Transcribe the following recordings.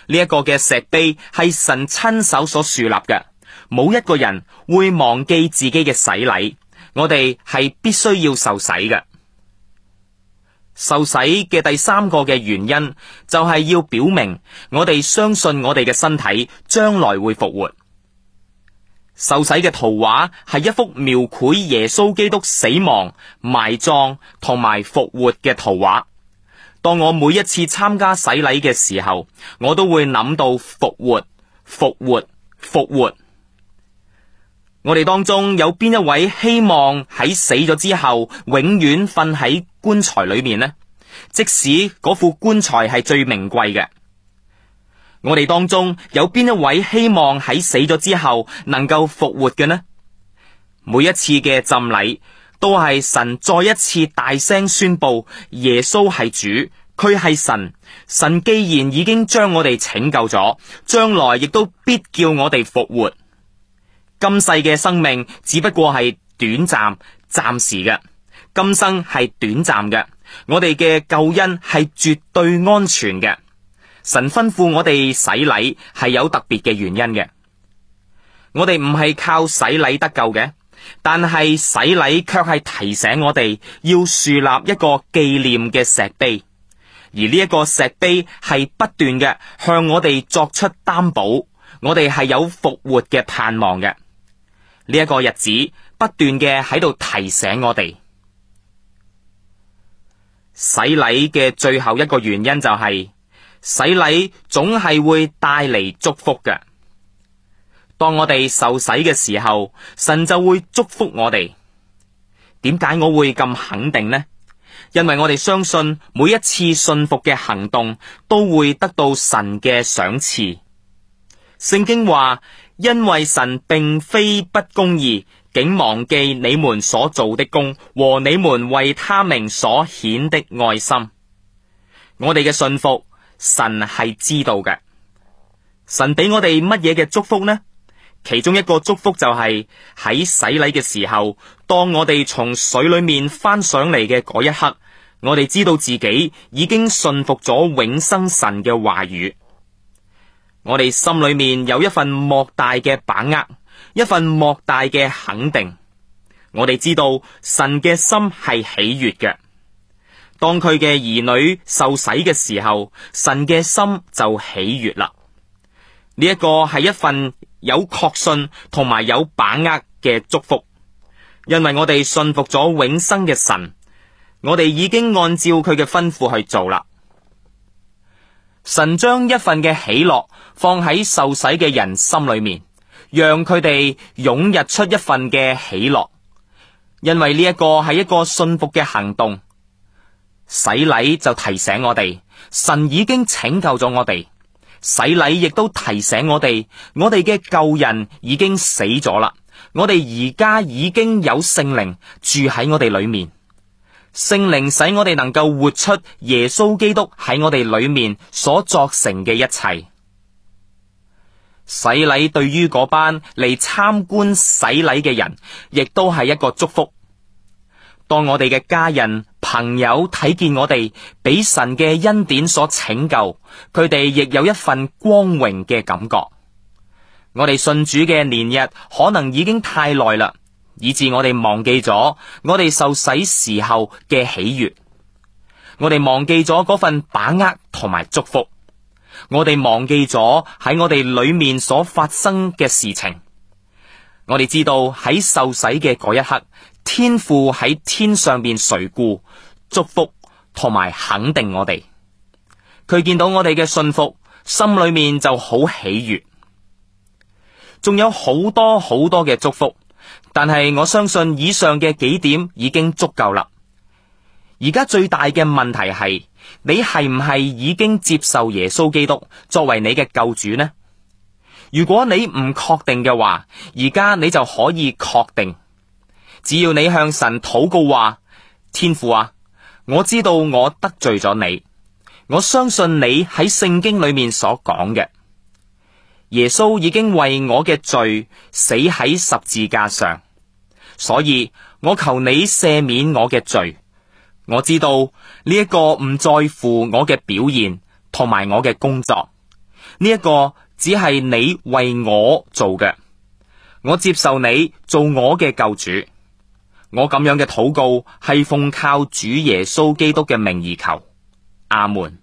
呢一個嘅石碑係神親手所樹立嘅，冇一個人會忘記自己嘅洗禮。我哋係必須要受洗嘅。受洗嘅第三個嘅原因就係要表明我哋相信我哋嘅身體將來會復活。受洗嘅圖畫係一幅描繪耶穌基督死亡、埋葬同埋復活嘅圖畫。當我每一次參加洗禮嘅時候，我都會諗到復活、復活、復活。我哋當中有邊一位希望喺死咗之後永遠瞓喺棺材裏面呢？即使嗰副棺材係最名貴嘅。我哋當中有邊一位希望喺死咗之後能夠復活嘅呢？每一次嘅浸禮都係神再一次大聲宣布耶穌係主，佢係神。神既然已經將我哋拯救咗，將來亦都必叫我哋復活。今世嘅生命只不過係短暫、暫時嘅，今生係短暫嘅，我哋嘅救恩係絕對安全嘅。神吩咐我哋洗禮係有特別嘅原因嘅。我哋唔係靠洗禮得救嘅，但係洗禮卻係提醒我哋要樹立一個紀念嘅石碑，而呢一個石碑係不斷嘅向我哋作出擔保，我哋係有復活嘅盼望嘅。呢一個日子不斷嘅喺度提醒我哋。洗禮嘅最後一個原因就係洗禮總係會帶嚟祝福嘅。當我哋受洗嘅時候，神就會祝福我哋。點解我會咁肯定呢？因為我哋相信每一次信服嘅行動都會得到神嘅賞賜。聖經話，因為神並非不公義，竟忘記你們所做的工和你們為他名所顯的愛心。我哋嘅信服，神係知道嘅。神俾我哋乜嘢嘅祝福呢？其中一個祝福就係喺洗禮嘅時候，當我哋從水裏面翻上嚟嘅嗰一刻，我哋知道自己已經信服咗永生神嘅話語。我哋心裏面有一份莫大嘅把握，一份莫大嘅肯定。我哋知道神嘅心係喜悅嘅。當佢嘅兒女受洗嘅時候，神嘅心就喜悅啦。呢一個係一份有確信同埋有把握嘅祝福，因為我哋信服咗永生嘅神，我哋已經按照佢嘅吩咐去做啦。神將一份嘅喜樂放喺受洗嘅人心裏面，讓佢哋湧溢出一份嘅喜樂，因為呢一個係一個信服嘅行動。洗禮就提醒我哋，神已經拯救咗我哋。洗禮亦都提醒我哋，我哋嘅舊人已經死咗啦。我哋而家已經有聖靈住喺我哋裏面。聖靈使我哋能夠活出耶穌基督喺我哋裏面所作成嘅一切。洗禮對於嗰班嚟參觀洗禮嘅人，亦都係一個祝福。當我哋嘅家人、朋友睇見我哋俾神嘅恩典所拯救，佢哋亦有一份光榮嘅感覺。我哋信主嘅年日可能已經太耐啦，以致我哋忘記咗我哋受洗時候嘅喜悅，我哋忘記咗嗰份把握同埋祝福，我哋忘記咗喺我哋裏面所發生嘅事情。我哋知道喺受洗嘅嗰一刻，天父喺天上邊垂顧、祝福同埋肯定我哋。佢見到我哋嘅信服，心裏面就好喜悅。仲有好多好多嘅祝福，但係我相信以上嘅幾點已經足夠啦。而家最大嘅問題係，你係唔係已經接受耶穌基督作為你嘅救主呢？如果你唔確定嘅話，而家你就可以確定，只要你向神禱告話，天父啊，我知道我得罪咗你，我相信你喺聖經裏面所講嘅，耶穌已經為我嘅罪死喺十字架上，所以我求你赦免我嘅罪。我知道呢一個唔在乎我嘅表現同埋我嘅工作， 呢一個只係你為我做嘅，我接受你做我嘅救主。我咁樣嘅禱告係奉靠主耶穌基督嘅名而求，阿門。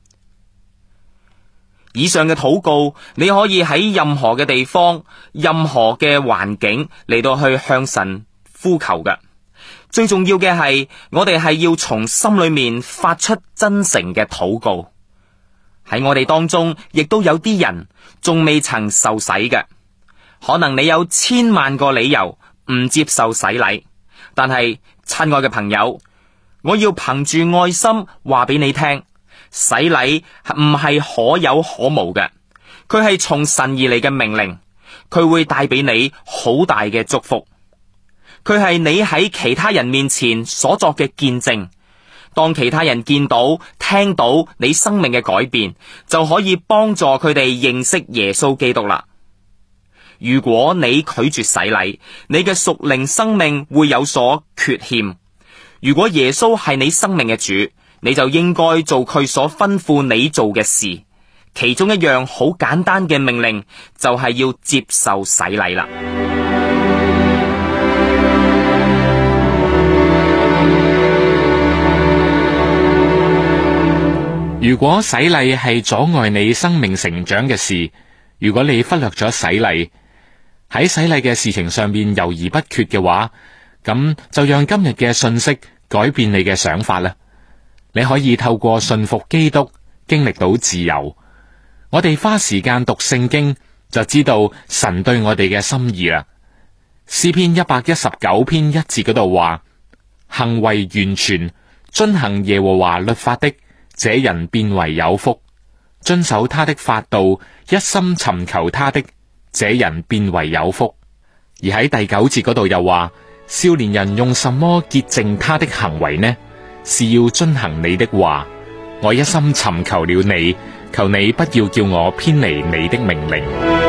以上嘅禱告，你可以喺任何嘅地方、任何嘅環境嚟到去向神呼求嘅。最重要嘅係，我哋係要從心裏面發出真誠嘅禱告。喺我哋當中，亦都有啲人仲未曾受洗嘅，可能你有千萬個理由唔接受洗禮，但係親愛嘅朋友，我要憑住愛心話俾你聽，洗禮唔係可有可無嘅，佢係從神而嚟嘅命令，佢會帶俾你好大嘅祝福，佢係你喺其他人面前所作嘅見證。當其他人見到、聽到你生命嘅改變，就可以幫助佢哋認識耶穌基督啦。如果你拒絕洗禮，你嘅屬靈生命會有所缺陷。如果耶穌係你生命嘅主，你就應該做佢所吩咐你做嘅事。其中一樣好簡單嘅命令，就係要接受洗禮啦。 如果洗禮係阻礙你生命成長嘅事，如果你忽略咗洗禮，喺洗禮嘅事情上面猶豫不決嘅話，咁就讓今日嘅信息改變你嘅想法啦。你可以透過信服基督經歷到自由。我哋花時間讀聖經，就知道神對我哋嘅心意啦。詩篇119篇1節嗰度話：行為完全，遵行耶和華律法的，這人便為有福；遵守他的法度，一心尋求他的，這人便為有福。而喺第9節嗰度又話：少年人用什麼潔淨他的行為呢？是要遵行你的話。我一心尋求了你，求你不要叫我偏離你的命令。